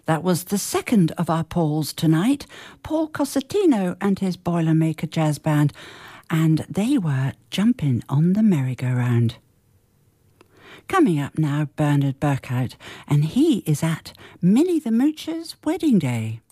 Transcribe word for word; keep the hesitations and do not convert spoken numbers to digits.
That was the second of our Pauls tonight, Paul Cosentino and his Boilermaker Jazz Band, and they were Jumping on the Merry-Go-Round. Coming up now, Bernard Burkout, and he is at Minnie the Moocher's wedding day.